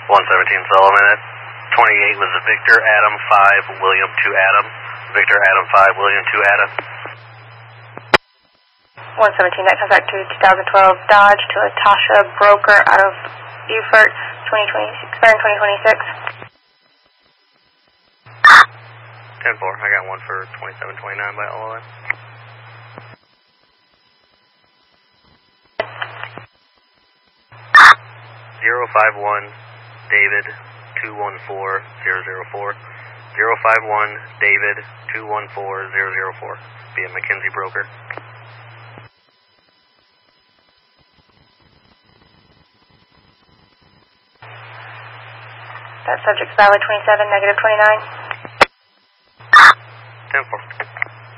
117 Sullivan at 28 was Victor Adam 5 William 2 Adam. Victor Adam 5 William 2 Adam. 117, that comes back to 2012 Dodge to Latasha Broker out of Beaufort, 2026. 10-4, I got one for 2729 by LOS. 051 David 214004. 051 David 214004. Be a McKenzie Broker. That subject's valid 27, negative 29. 10-4.